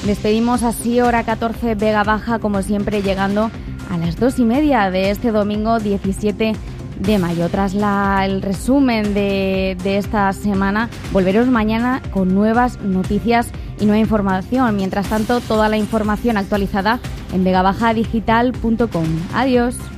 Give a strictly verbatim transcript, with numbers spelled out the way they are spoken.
Despedimos así hora catorce Vega Baja, como siempre, llegando a las dos y media de este domingo diecisiete de mayo. Tras la, el resumen de, de esta semana, volveros mañana con nuevas noticias y nueva información. Mientras tanto, toda la información actualizada en vega baja digital punto com. Adiós.